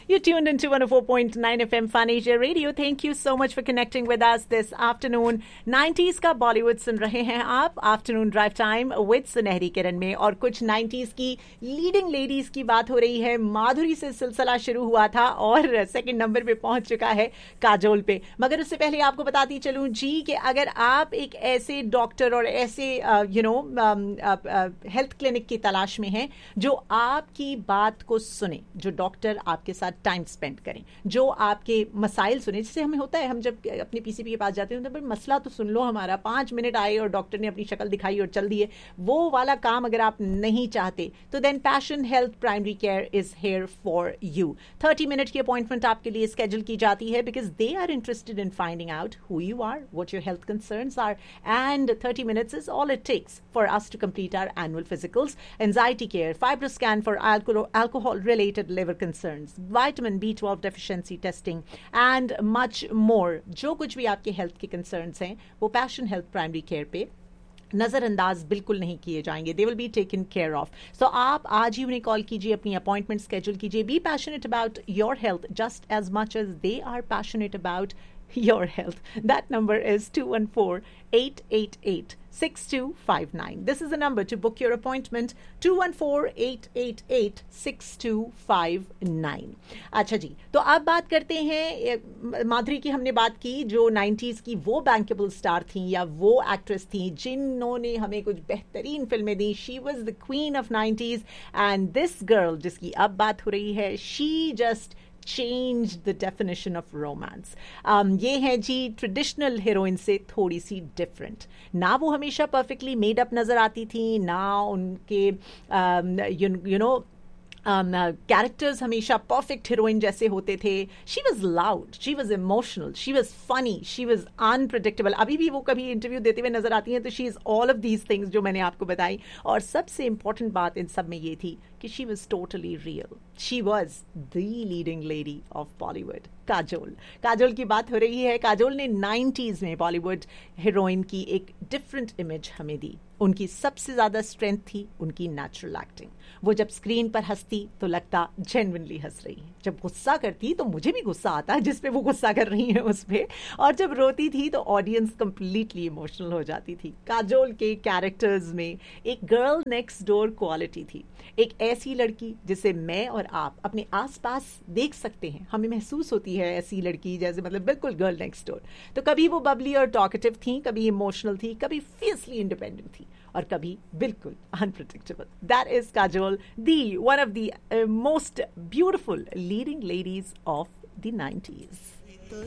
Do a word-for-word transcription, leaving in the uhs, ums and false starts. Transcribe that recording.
You're tuned into one oh four point nine F M Fun Asia Radio. Thank you so much for connecting with us this afternoon. Nineties का बॉलीवुड सुन रहे हैं आप afternoon drive time with सुनहरी किरण में, और कुछ nineties की leading ladies की बात हो रही है. माधुरी से सिलसिला शुरू हुआ था और सेकंड नंबर पे पहुंच चुका है काजोल पे. मगर उससे पहले आपको बताती चलूं जी कि अगर आप एक ऐसे डॉक्टर और ऐसे यू नो हेल्थ क्लिनिक की तलाश में हैं जो आपकी बात को सुने, जो डॉक्टर आपके साथ टाइम स्पेंड करें, जो आपके मसाइल सुने. जैसे हमें होता है, हम जब अपने पीसीपी के पास जाते हैं तो भाई मसला तो सुन लो हमारा, पांच मिनट आए और डॉक्टर ने अपनी शक्ल दिखाई और चल दिए. वो वाला काम अगर आप नहीं चाहते तो then passion health primary care is here for you. Thirty minute की अपॉइंटमेंट आपके लिए स्केड्यूल की जाती है because they are interested in finding out who you are, what your health concerns are, and thirty minutes is all it takes for us to complete our annual physicals, anxiety care, fibroscan for alcohol related liver concerns, vitamin B twelve deficiency testing and much more. जो कुछ भी आपके health के concerns हैं वो passion health primary care पे नजरअंदाज बिल्कुल नहीं किए जाएंगे. They will be taken care of. सो आप आज ही उन्हें कॉल कीजिए, अपनी अपॉइंटमेंट स्केड्यूल कीजिए. Be passionate about your health just as much as they are passionate about your health. That number is two one four, eight eight eight, six two five nine. This is the number to book your appointment, two one four, eight eight eight, six two five nine. अच्छा जी, तो अब बात करते हैं माधुरी की. हमने बात की जो नाइंटीज़ की वो बैंकेबल स्टार थी या वो एक्ट्रेस थी जिन्होंने हमें कुछ बेहतरीन फिल्में दी. She was the queen of nineties and this girl जिसकी अब बात हो रही है, she just change the definition of romance. um, ये है जी ट्रेडिशनल हीरोइन से थोड़ी सी डिफरेंट. ना वो हमेशा परफेक्टली मेड अप नजर आती थी, ना उनके यू नो कैरेक्टर्स हमेशा परफेक्ट हीरोइन जैसे होते थे. She was loud, she was emotional, she was funny, she was unpredictable. अभी भी वो कभी इंटरव्यू देते हुए नजर आती हैं तो she is all of these things जो मैंने आपको बताई. और सबसे इंपॉर्टेंट बात इन सब में ये थी कि she was totally real. She was the leading lady of Bollywood, Kajol. Kajol की बात हो रही है. काजोल ने नाइंटीज़ में बॉलीवुड हीरोइन की एक डिफरेंट इमेज हमें दी. उनकी सबसे ज्यादा स्ट्रेंथ थी उनकी नेचुरल एक्टिंग. वो जब स्क्रीन पर हंसती तो लगता जेन्युइनली हंस रही है. जब गुस्सा करती तो मुझे भी गुस्सा आता जिस पे वो गुस्सा कर रही है उस पे. और जब रोती थी तो ऑडियंस कंप्लीटली इमोशनल हो जाती थी. काजोल के कैरेक्टर्स में एक गर्ल नेक्स्ट डोर क्वालिटी थी. एक ऐसी लड़की जिसे मैं और आप अपने आसपास देख सकते हैं, हमें महसूस होती है ऐसी लड़की जैसे मतलब बिल्कुल गर्ल नेक्स्ट डोर. तो कभी वो बबली और टॉकेटिव थी, कभी इमोशनल थी, कभी फियर्सली इंडिपेंडेंट थी, और कभी बिल्कुल unpredictable. That is Kajol, the one of the most beautiful leading ladies of the nineties.